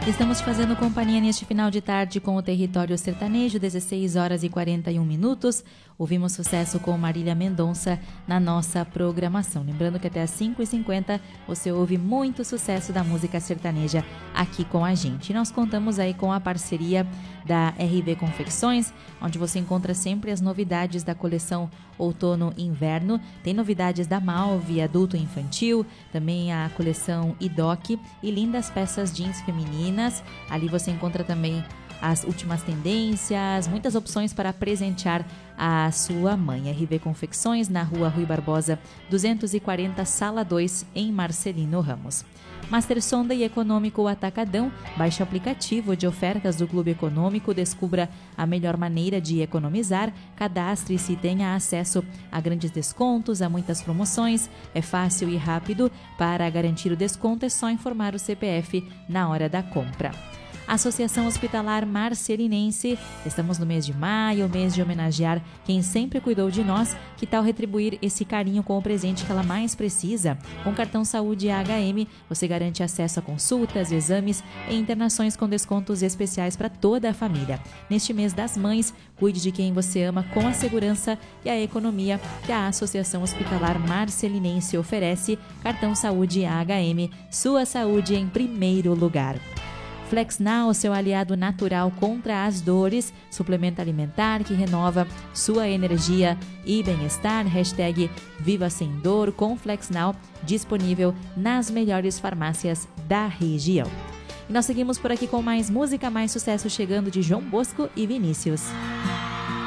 Estamos fazendo companhia neste final de tarde com o Território Sertanejo, 16 horas e 41 minutos. Ouvimos sucesso com Marília Mendonça na nossa programação. Lembrando que até às 5h50 você ouve muito sucesso da música sertaneja aqui com a gente. E nós contamos aí com a parceria da RV Confecções, onde você encontra sempre as novidades da coleção outono-inverno. Tem novidades da Malve, adulto e infantil, também a coleção IDOC e lindas peças jeans femininas. Ali você encontra também as últimas tendências, muitas opções para presentear a sua mãe. RV Confecções, na Rua Rui Barbosa, 240, Sala 2, em Marcelino Ramos. Master Sonda e Econômico Atacadão. Baixe o aplicativo de ofertas do Clube Econômico, descubra a melhor maneira de economizar, cadastre-se e tenha acesso a grandes descontos, a muitas promoções. É fácil e rápido. Para garantir o desconto é só informar o CPF na hora da compra. Associação Hospitalar Marcelinense. Estamos no mês de maio, mês de homenagear quem sempre cuidou de nós. Que tal retribuir esse carinho com o presente que ela mais precisa? Com cartão Saúde AHM, você garante acesso a consultas, exames e internações com descontos especiais para toda a família. Neste mês das mães, cuide de quem você ama com a segurança e a economia que a Associação Hospitalar Marcelinense oferece. Cartão Saúde AHM, sua saúde em primeiro lugar. Flexnal, seu aliado natural contra as dores, suplemento alimentar que renova sua energia e bem-estar. Hashtag Viva Sem Dor com Flexnal, disponível nas melhores farmácias da região. E nós seguimos por aqui com mais música, mais sucesso chegando de João Bosco e Vinícius.